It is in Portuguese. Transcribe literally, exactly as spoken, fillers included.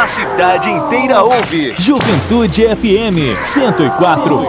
A cidade inteira ouve. Juventude F M cento e quatro